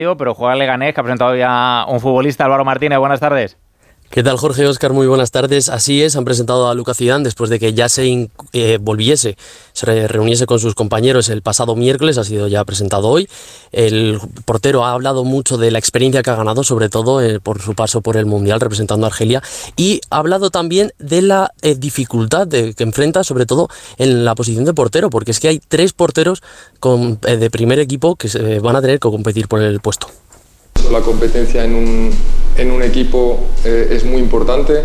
pero juega el Leganés, que ha presentado ya un futbolista, Álvaro Martínez. Buenas tardes. ¿Qué tal, Jorge? Óscar, muy buenas tardes. Así es, han presentado a Lucas Zidane después de que ya se reuniese con sus compañeros el pasado miércoles, ha sido ya presentado hoy. El portero ha hablado mucho de la experiencia que ha ganado, sobre todo por su paso por el Mundial representando a Argelia, y ha hablado también de la dificultad que enfrenta, sobre todo en la posición de portero, porque es que hay 3 porteros de primer equipo que se van a tener que competir por el puesto. La competencia en un equipo es muy importante,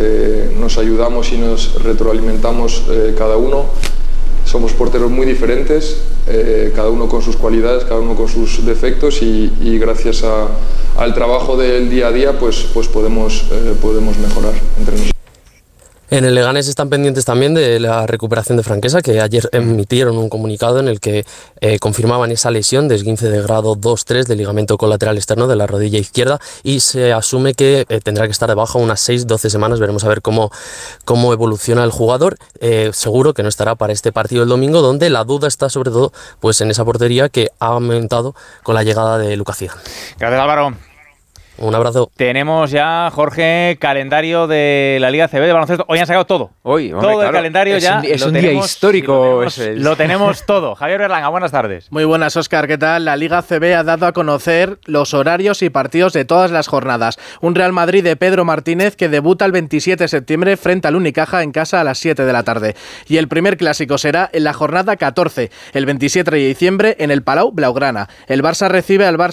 nos ayudamos y nos retroalimentamos cada uno. Somos porteros muy diferentes, cada uno con sus cualidades, cada uno con sus defectos y gracias al trabajo del día a día pues podemos mejorar entre nosotros. En el Leganés están pendientes también de la recuperación de Franquesa, que ayer emitieron un comunicado en el que confirmaban esa lesión de esguince de grado 2-3 del ligamento colateral externo de la rodilla izquierda, y se asume que tendrá que estar de baja unas 6-12 semanas. Veremos a ver cómo evoluciona el jugador. Seguro que no estará para este partido el domingo, donde la duda está sobre todo pues en esa portería que ha aumentado con la llegada de Lucas Zidane. Gracias, Álvaro. Un abrazo. Tenemos ya, Jorge, calendario de la Liga CB de baloncesto. Hoy han sacado todo. Hoy, hombre, todo claro, el calendario ya. Es un día histórico. Lo tenemos todo. Javier Berlanga, buenas tardes. Muy buenas, Óscar. ¿Qué tal? La Liga CB ha dado a conocer los horarios y partidos de todas las jornadas. Un Real Madrid de Pedro Martínez que debuta el 27 de septiembre frente al Unicaja en casa a las 7 de la tarde. Y el primer clásico será en la jornada 14, el 27 de diciembre en el Palau Blaugrana. El Barça recibe al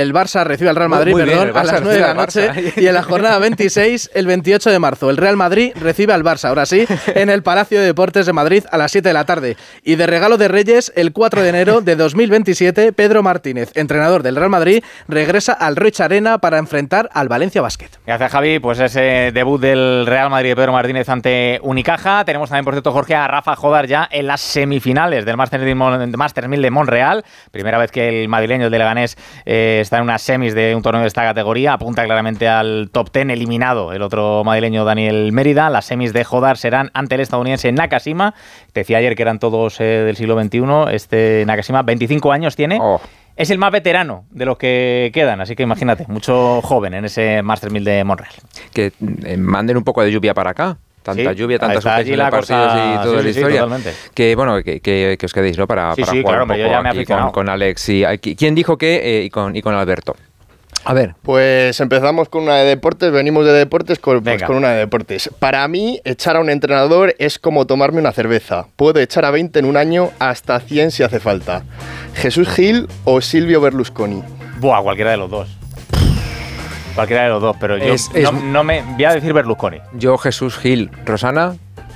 Real Madrid, muy bien, a las 9 de la noche, y en la jornada 26, el 28 de marzo, el Real Madrid recibe al Barça, ahora sí, en el Palacio de Deportes de Madrid a las 7 de la tarde. Y de regalo de Reyes, el 4 de enero de 2027, Pedro Martínez, entrenador del Real Madrid, regresa al Roig Arena para enfrentar al Valencia Basket. Gracias, Javi. Pues ese debut del Real Madrid de Pedro Martínez ante Unicaja. Tenemos también, por cierto, Jorge, a Rafa Jodar ya en las semifinales del Masters 1000 de Montreal. Primera vez que el madrileño, el de Leganés, está en unas semis de un torneo de esta categoría. Apunta claramente al top 10, eliminado el otro madrileño Daniel Mérida. Las semis de Jodar serán ante el estadounidense Nakashima. Te decía ayer que eran todos del siglo XXI. Este Nakashima, 25 años tiene. Es el más veterano de los que quedan, así que imagínate, mucho joven en ese Masters 1000 de Montreal. Que manden un poco de lluvia para acá. Tanta lluvia, tantas suspensiones de partidos y toda la historia. Totalmente. Que bueno, que os quedéis, ¿no? Para jugar claro, un poco yo ya me aquí con Alex y ¿quién dijo qué? Y con Alberto. A ver. Pues empezamos con una de deportes, venimos de deportes con una de deportes. Para mí, echar a un entrenador es como tomarme una cerveza. Puedo echar a 20 en un año, hasta 100 si hace falta. ¿Jesús Gil o Silvio Berlusconi? Buah, cualquiera de los dos. Cualquiera de los dos, pero yo no me voy a decir Berlusconi. Yo Jesús Gil. ¿Rosana?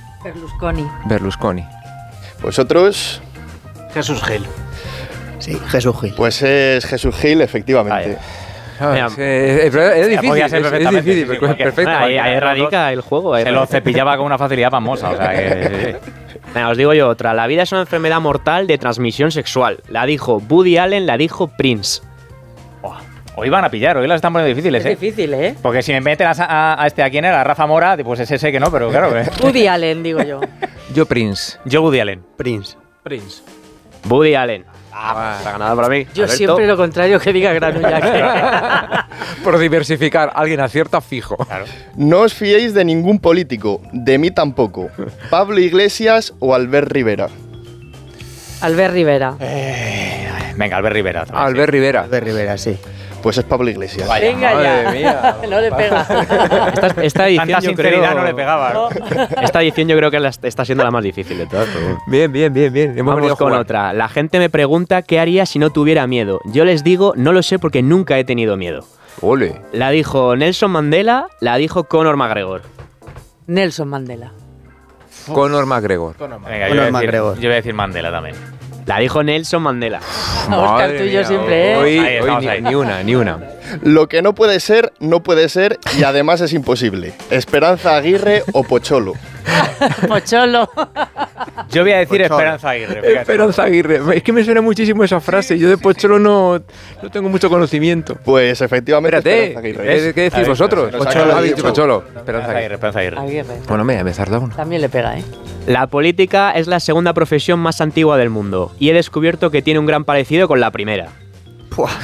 Berlusconi. ¿Vosotros? Jesús Gil. Sí, Jesús Gil. Pues es Jesús Gil, efectivamente. Es difícil, perfecto. Ahí radica el juego. Se lo cepillaba con una facilidad famosa. O sea que, Venga, os digo yo otra. La vida es una enfermedad mortal de transmisión sexual. La dijo Woody Allen, la dijo Prince. Hoy van a pillar, hoy las están poniendo difíciles, Es difícil, ¿eh? Porque si me meten a este, ¿a quién era? A Rafa Mora, pues es ese que no, pero claro. Woody Allen, digo yo. Yo Prince. Yo Woody Allen. Prince. Woody Allen. Está ganada para mí. Yo Alberto. siempre lo contrario que diga Granulla. Por diversificar, alguien acierta fijo. Claro. No os fiéis de ningún político, de mí tampoco. ¿Pablo Iglesias o Albert Rivera? Albert Rivera. Venga, Albert Rivera. Albert Rivera. Albert Rivera, sí. Pues es Pablo Iglesias. Vaya, venga ya. Mía. No le pega. Esta edición Tanta yo sinceridad creo, no le pegaba. ¿No? Esta edición yo creo que está siendo la más difícil de todas. Bien. Vamos con otra. La gente me pregunta qué haría si no tuviera miedo. Yo les digo, no lo sé porque nunca he tenido miedo. Ole. La dijo Nelson Mandela, la dijo Conor McGregor. Nelson Mandela. Conor McGregor. Venga, yo voy a decir Mandela también. La dijo Nelson Mandela. Oscar, tú y yo siempre, ¿eh? Hoy ni una. Lo que no puede ser y además es imposible. Esperanza Aguirre o Pocholo. Pocholo. Yo voy a decir Esperanza Aguirre. Fíjate. Esperanza Aguirre. Es que me suena muchísimo esa frase. Yo de Pocholo no tengo mucho conocimiento. Pues efectivamente. Espérate, ¿qué decís vosotros? Pocholo. Ha dicho Pocholo. Esperanza Aguirre. Bueno, me he tardado uno. También le pega, ¿eh? La política es la segunda profesión más antigua del mundo y he descubierto que tiene un gran parecido con la primera.